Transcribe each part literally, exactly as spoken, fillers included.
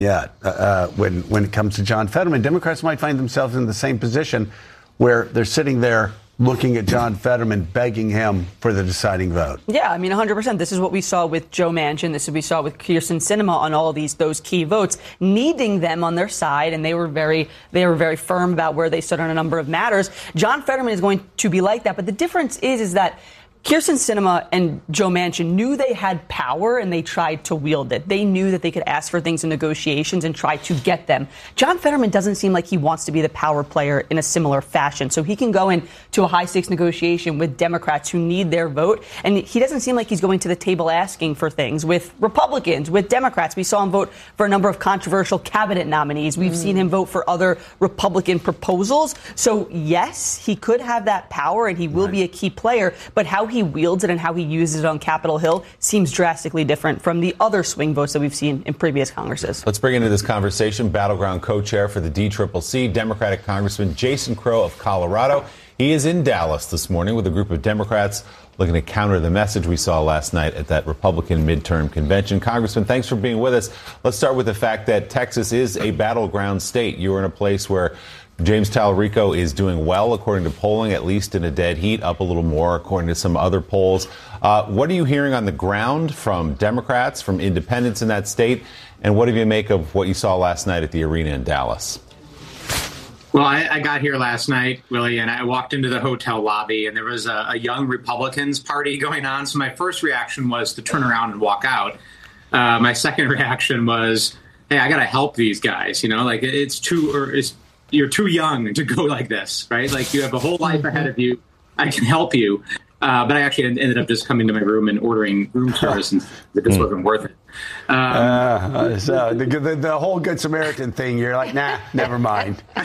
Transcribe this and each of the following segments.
yet. Uh, when when it comes to John Fetterman, Democrats might find themselves in the same position where they're sitting there looking at John Fetterman, begging him for the deciding vote. Yeah, I mean, one hundred percent. This is what we saw with Joe Manchin. This is what we saw with Kyrsten Sinema on all of these those key votes, needing them on their side, and they were very they were very firm about where they stood on a number of matters. John Fetterman is going to be like that, but the difference is is that Kyrsten Sinema and Joe Manchin knew they had power and they tried to wield it. They knew that they could ask for things in negotiations and try to get them. John Fetterman doesn't seem like he wants to be the power player in a similar fashion. So he can go into a high stakes negotiation with Democrats who need their vote. And he doesn't seem like he's going to the table asking for things with Republicans, with Democrats. We saw him vote for a number of controversial cabinet nominees. We've mm. seen him vote for other Republican proposals. So, yes, he could have that power and he will right. be a key player. But how he wields it and how he uses it on Capitol Hill seems drastically different from the other swing votes that we've seen in previous Congresses. Let's bring into this conversation Battleground co-chair for the D C C C, Democratic Congressman Jason Crow of Colorado. He is in Dallas this morning with a group of Democrats looking to counter the message we saw last night at that Republican midterm convention. Congressman, thanks for being with us. Let's start with the fact that Texas is a battleground state. You're in a place where James Talarico is doing well, according to polling, at least in a dead heat, up a little more, according to some other polls. Uh, what are you hearing on the ground from Democrats, from independents in that state? And what do you make of what you saw last night at the arena in Dallas? Well, I, I got here last night, Willie, and I walked into the hotel lobby, and there was a, a young Republicans party going on. So my first reaction was to turn around and walk out. Uh, my second reaction was, hey, I got to help these guys. You know, like it's too or it's you're too young to go like this, right? Like you have a whole life ahead of you. I can help you. Uh, but I actually ended up just coming to my room and ordering room service, and it just wasn't worth it. Um, uh, so the, the, the whole Good Samaritan thing, you're like, nah, never mind. Well,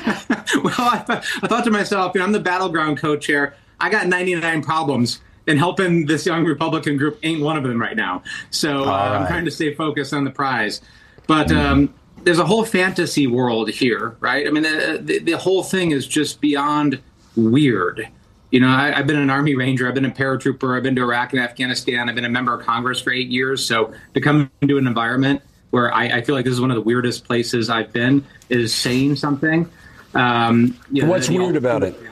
I, I thought to myself, you know, I'm the battleground co-chair. I got ninety-nine problems, and helping this young Republican group ain't one of them right now. So uh, right. I'm trying to stay focused on the prize. But um, there's a whole fantasy world here, right? I mean, the, the, the whole thing is just beyond weird. You know, I, I've been an Army Ranger, I've been a paratrooper, I've been to Iraq and Afghanistan, I've been a member of Congress for eight years. So to come into an environment where I, I feel like this is one of the weirdest places I've been is saying something. Um, you know, What's weird about it?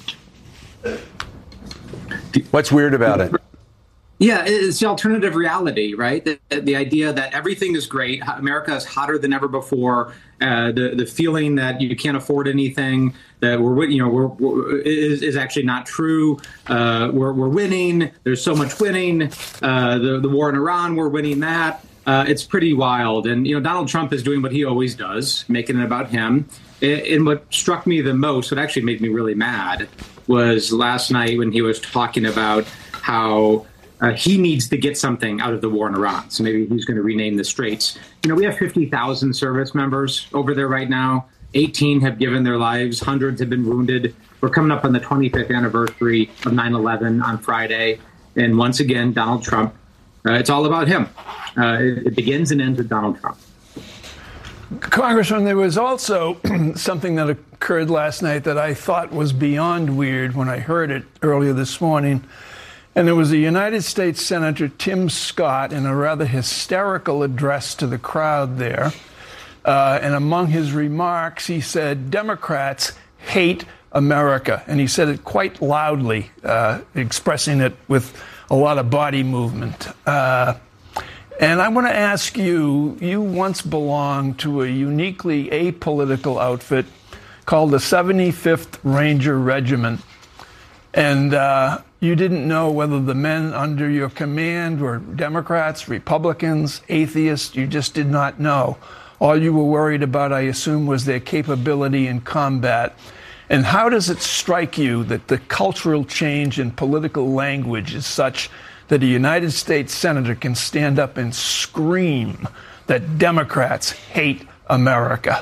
What's weird about it? Yeah, it's the alternative reality, right? The, the idea that everything is great, America is hotter than ever before, uh, the the feeling that you can't afford anything, that we're you know we're, we're is, is actually not true. Uh, we're we're winning. There's so much winning. Uh, the the war in Iran, we're winning that. Uh, it's pretty wild, and you know Donald Trump is doing what he always does, making it about him. And what struck me the most, what actually made me really mad, was last night when he was talking about how Uh, he needs to get something out of the war in Iran. So maybe he's going to rename the Straits. You know, we have fifty thousand service members over there right now. eighteen have given their lives. Hundreds have been wounded. We're coming up on the twenty-fifth anniversary of nine eleven on Friday. And once again, Donald Trump, uh, it's all about him. Uh, it, it begins and ends with Donald Trump. Congressman, there was also something that occurred last night that I thought was beyond weird when I heard it earlier this morning. And there was a United States Senator Tim Scott in a rather hysterical address to the crowd there. Uh, and among his remarks, he said, Democrats hate America. And he said it quite loudly, uh, expressing it with a lot of body movement. Uh, and I want to ask you, you once belonged to a uniquely apolitical outfit called the seventy-fifth Ranger Regiment. And uh, you didn't know whether the men under your command were Democrats, Republicans, atheists. You just did not know. All you were worried about, I assume, was their capability in combat. And how does it strike you that the cultural change in political language is such that a United States senator can stand up and scream that Democrats hate America?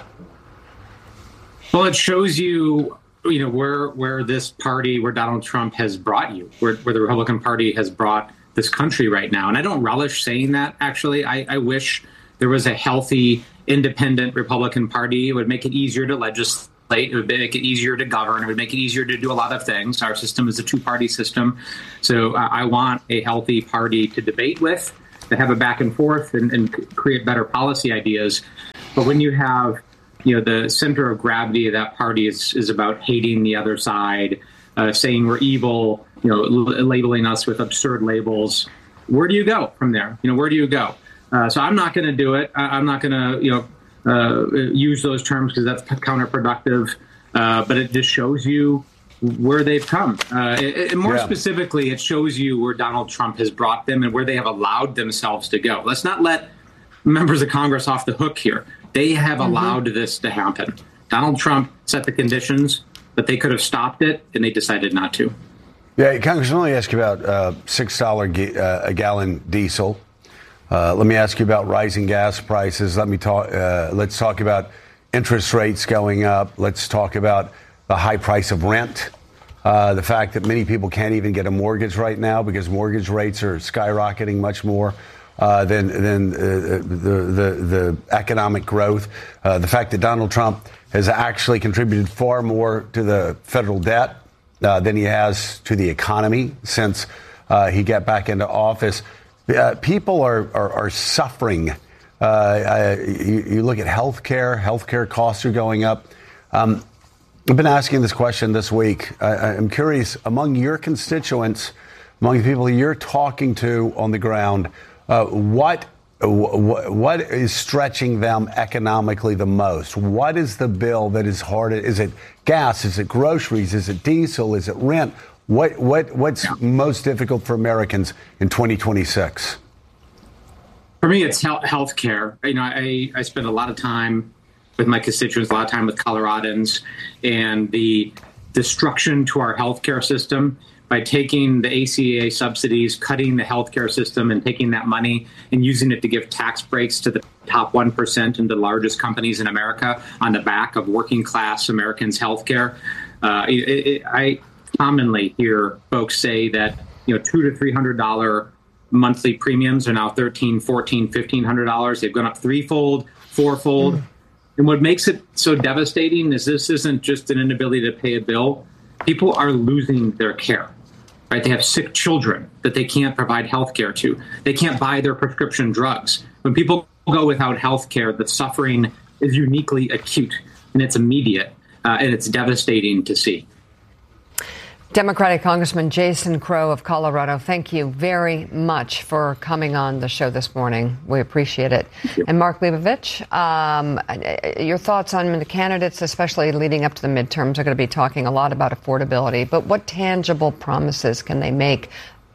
Well, it shows you you know, where where this party, where Donald Trump has brought you, where, where the Republican Party has brought this country right now. And I don't relish saying that, actually. I, I wish there was a healthy, independent Republican Party. It would make it easier to legislate. It would make it easier to govern. It would make it easier to do a lot of things. Our system is a two-party system. So uh, I want a healthy party to debate with. to have a back and forth and, and create better policy ideas. But when you have, you know, the center of gravity of that party is, is about hating the other side, uh, saying we're evil, you know, l- labeling us with absurd labels, where do you go from there? You know, where do you go? Uh, so I'm not going to do it. I- I'm not going to, you know, uh, use those terms because that's counterproductive. Uh, but it just shows you where they've come. Uh, it, it, more yeah. specifically, it shows you where Donald Trump has brought them and where they have allowed themselves to go. Let's not let members of Congress off the hook here. They have mm-hmm. allowed this to happen. Donald Trump set the conditions, but they could have stopped it, and they decided not to. Yeah, Congressman, let me ask you about uh, six dollars ga- uh, a gallon diesel. Uh, let me ask you about rising gas prices. Let me talk. Uh, let's talk about interest rates going up. Let's talk about the high price of rent. Uh, the fact that many people can't even get a mortgage right now because mortgage rates are skyrocketing much more uh, than than uh, the, the the economic growth. Uh, the fact that Donald Trump has actually contributed far more to the federal debt uh, than he has to the economy since uh, he got back into office. Uh, people are, are, are suffering. Uh, uh, you, you look at health care. Health care costs are going up. Um, I've been asking this question this week. I, I'm curious, among your constituents, among the people you're talking to on the ground, uh, what w- what is stretching them economically the most? What is the bill that is hard? Is it gas? Is it groceries? Is it diesel? Is it rent? What what what's most difficult for Americans in twenty twenty-six? For me, it's health care. You know, I, I spend a lot of time with my constituents, a lot of time with Coloradans, and the destruction to our healthcare system by taking the A C A subsidies, cutting the healthcare system, and taking that money and using it to give tax breaks to the top one percent and the largest companies in America on the back of working class Americans' healthcare. Uh, it, it, I commonly hear folks say that, you know, two to three hundred dollar monthly premiums are now thirteen, fourteen, fifteen hundred dollars. They've gone up threefold, fourfold. Mm. And what makes it so devastating is this isn't just an inability to pay a bill. People are losing their care, right? They have sick children that they can't provide health care to. They can't buy their prescription drugs. When people go without health care, the suffering is uniquely acute and it's immediate, uh, and it's devastating to see. Democratic Congressman Jason Crow of Colorado, thank you very much for coming on the show this morning. We appreciate it. And Mark Leibovich, um, your thoughts on the candidates, especially leading up to the midterms, are going to be talking a lot about affordability. But what tangible promises can they make,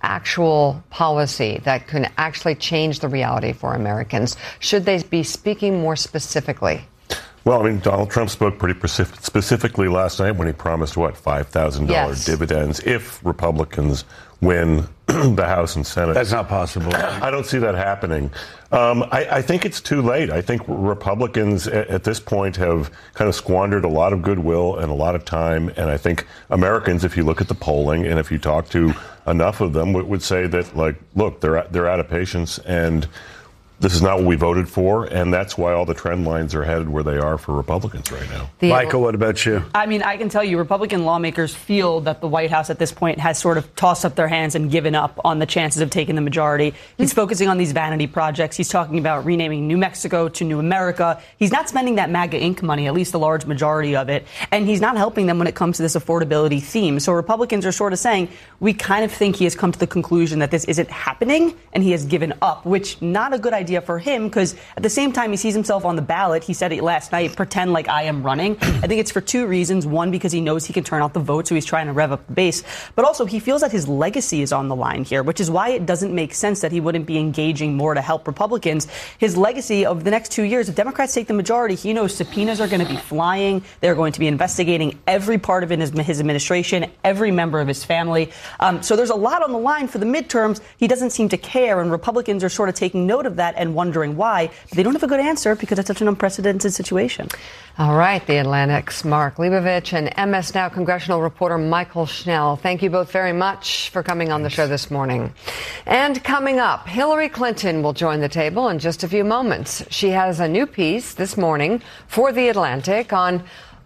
actual policy that can actually change the reality for Americans? Should they be speaking more specifically? Well, I mean, Donald Trump spoke pretty specifically last night when he promised, what, five thousand dollars yes. dividends if Republicans win the House and Senate. That's not possible. I don't see that happening. Um, I, I think it's too late. I think Republicans at, at this point have kind of squandered a lot of goodwill and a lot of time. And I think Americans, if you look at the polling and if you talk to enough of them, would, would say that, like, look, they're they're out of patience and this is not what we voted for, and that's why all the trend lines are headed where they are for Republicans right now. The, Michael, what about you? I mean, I can tell you Republican lawmakers feel that the White House at this point has sort of tossed up their hands and given up on the chances of taking the majority. He's focusing on these vanity projects. He's talking about renaming New Mexico to New America. He's not spending that MAGA Incorporated money, at least a large majority of it, and he's not helping them when it comes to this affordability theme. So Republicans are sort of saying, we kind of think he has come to the conclusion that this isn't happening, and he has given up, which not a good idea for him, because at the same time he sees himself on the ballot. He said it last night, pretend like I am running. I think it's for two reasons. One, because he knows he can turn out the vote, so he's trying to rev up the base. But also, he feels that his legacy is on the line here, which is why it doesn't make sense that he wouldn't be engaging more to help Republicans. His legacy of the next two years, if Democrats take the majority, he knows subpoenas are going to be flying. They're going to be investigating every part of his, his administration, every member of his family. Um, so there's a lot on the line for the midterms. He doesn't seem to care, and Republicans are sort of taking note of that and wondering why, but they don't have a good answer because it's such an unprecedented situation. All right, the Atlantic's Mark Leibovich and M S Now congressional reporter Michael Schnell. Thank you both very much for coming on the show this morning. And coming up, Hillary Clinton will join the table in just a few moments. She has a new piece this morning for The Atlantic on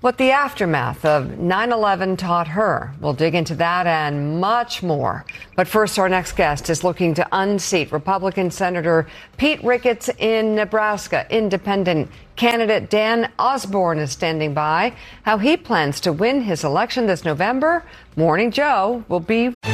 what the aftermath of nine eleven taught her. We'll dig into that and much more. But first, our next guest is looking to unseat Republican Senator Pete Ricketts in Nebraska. Independent candidate Dan Osborne is standing by. How he plans to win his election this November. Morning Joe will be